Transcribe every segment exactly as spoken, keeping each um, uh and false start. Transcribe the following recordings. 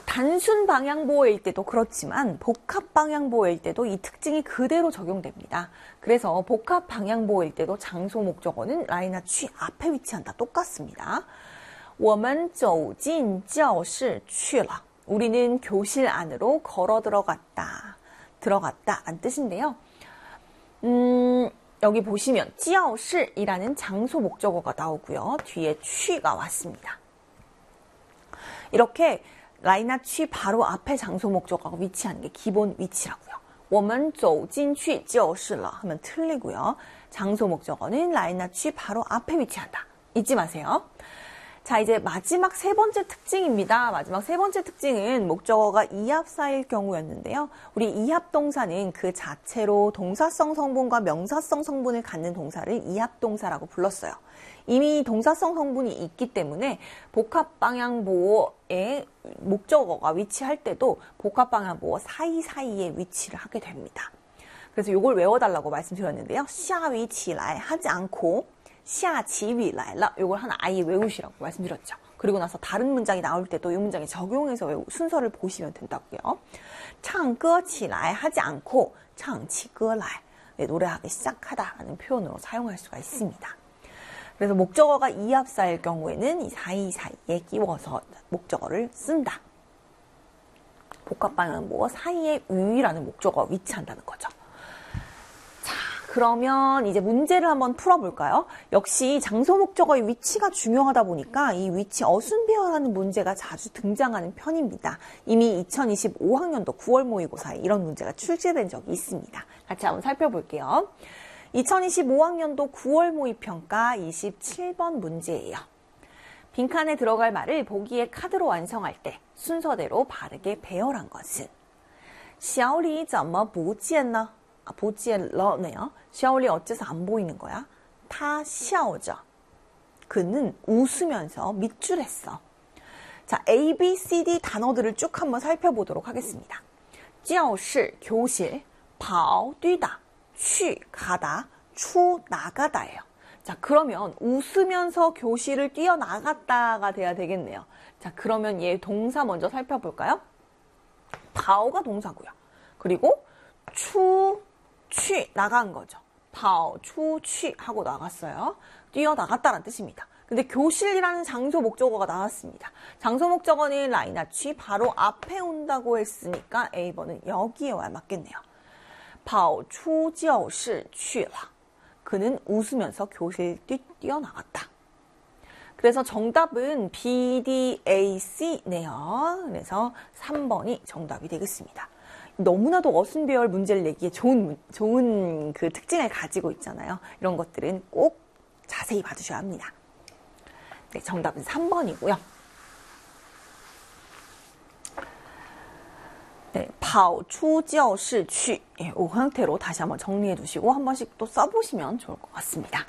단순 방향보호일 때도 그렇지만 복합 방향보호일 때도 이 특징이 그대로 적용됩니다. 그래서 복합 방향보호일 때도 장소 목적어는 라이나 취 앞에 위치한다. 똑같습니다. 我们走进教室去了. 우리는 교실 안으로 걸어 들어갔다. 들어갔다 라는 뜻인데요. 음, 여기 보시면 教室이라는 장소 목적어가 나오고요. 뒤에 취가 왔습니다. 이렇게 라이나 취 바로 앞에 장소 목적어가 위치하는 게 기본 위치라고요. 我们走进去教室了 하면 틀리고요. 장소 목적어는 라이나 취 바로 앞에 위치한다. 잊지 마세요. 자, 이제 마지막 세 번째 특징입니다. 마지막 세 번째 특징은 목적어가 이합사일 경우였는데요. 우리 이합동사는 그 자체로 동사성 성분과 명사성 성분을 갖는 동사를 이합동사라고 불렀어요. 이미 동사성 성분이 있기 때문에 복합방향보호의 목적어가 위치할 때도 복합방향보호 사이사이에 위치를 하게 됩니다. 그래서 이걸 외워달라고 말씀드렸는데요. 下위起来 하지 않고 下起雨来了 이걸 하나 아예 외우시라고 말씀드렸죠. 그리고 나서 다른 문장이 나올 때도 이 문장에 적용해서 외우, 순서를 보시면 된다고요. 唱歌起来 하지 않고 唱起歌来 네, 노래하기 시작하다라는 표현으로 사용할 수가 있습니다. 그래서 목적어가 이합사일 경우에는 이 사이사이에 끼워서 목적어를 쓴다. 복합방향보호 사이에 위라는 목적어가 위치한다는 거죠. 자, 그러면 이제 문제를 한번 풀어볼까요? 역시 장소 목적어의 위치가 중요하다 보니까 이 위치 어순배열하는 문제가 자주 등장하는 편입니다. 이미 이천이십오 학년도 구월 모의고사에 이런 문제가 출제된 적이 있습니다. 같이 한번 살펴볼게요. 이천이십오 학년도 구월 모의평가 이십칠 번 문제예요. 빈칸에 들어갈 말을 보기에 카드로 완성할 때 순서대로 바르게 배열한 것은 小李怎么不见了? 아, 不见了네요. 小李 어째서 안 보이는 거야? 他笑着. 그는 웃으면서 밑줄했어. 자, A, B, C, D 단어들을 쭉 한번 살펴보도록 하겠습니다. 教室 교실, 跑 뛰다. 去 가다, 出 나가다예요. 자, 그러면 웃으면서 교실을 뛰어나갔다가 돼야 되겠네요. 자, 그러면 얘 동사 먼저 살펴볼까요? 跑가 동사고요. 그리고 出, 去 나간 거죠. 跑, 出, 去 하고 나갔어요. 뛰어나갔다는 뜻입니다. 근데 교실이라는 장소 목적어가 나왔습니다. 장소 목적어는 라이나 취 바로 앞에 온다고 했으니까 A 번은 여기에 와야 맞겠네요. 跑出教室去了. 그는 웃으면서 교실 뛰, 뛰어나갔다. 그래서 정답은 B, D, A, C네요. 그래서 삼 번이 정답이 되겠습니다. 너무나도 어순배열 문제를 내기에 좋은, 좋은 그 특징을 가지고 있잖아요. 이런 것들은 꼭 자세히 봐주셔야 합니다. 네, 정답은 삼 번이고요. 네, 跑出教室去. 예, 이 형태로 다시 한번 정리해 두시고 한 번씩 또 써보시면 좋을 것 같습니다.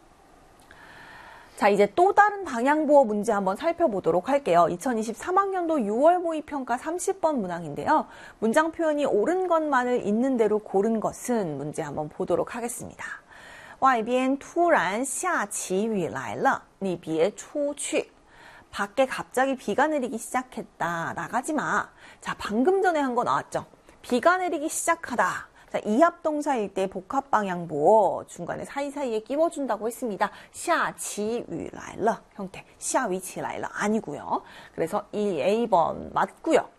자, 이제 또 다른 방향보호 문제 한번 살펴보도록 할게요. 이천이십삼 학년도 유월 모의평가 삼십 번 문항인데요. 문장 표현이 옳은 것만을 있는 대로 고른 것은 문제 한번 보도록 하겠습니다. 外边突然下起雨来了你别出去 밖에 갑자기 비가 내리기 시작했다. 나가지 마. 자, 방금 전에 한 거 나왔죠? 비가 내리기 시작하다. 자, 이합동사일 때 복합방향보호 중간에 사이사이에 끼워준다고 했습니다. 下起雨来了 형태. 下雨起来了 아니고요. 그래서 이 A 번 맞고요.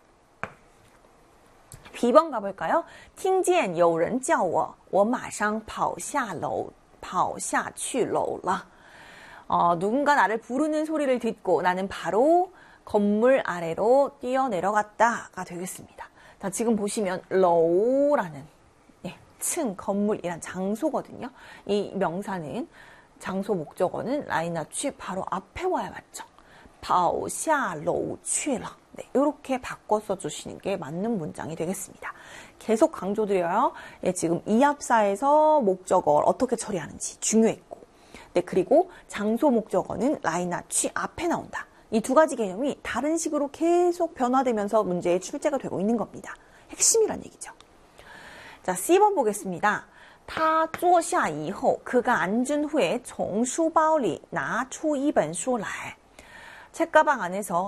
B 번 가볼까요? 听见有人叫我我马上跑下楼跑下去楼了 어, 누군가 나를 부르는 소리를 듣고 나는 바로 건물 아래로 뛰어내려갔다가 되겠습니다. 자, 지금 보시면 low라는 예, 층, 건물이란 장소거든요. 이 명사는 장소 목적어는 라이나 취 바로 앞에 와야 맞죠. 跑下楼去了 네, 이렇게 바꿔 써주시는 게 맞는 문장이 되겠습니다. 계속 강조드려요. 예, 지금 이합사에서 목적어를 어떻게 처리하는지 중요했고 네, 그리고 장소 목적어는 라이나 취 앞에 나온다. 이 두 가지 개념이 다른 식으로 계속 변화되면서 문제에 출제가 되고 있는 겁니다. 핵심이란 얘기죠. 자, C 번 보겠습니다. 他坐下以后 그가 앉은 후에 从书包里拿出一本书来 책가방 안에서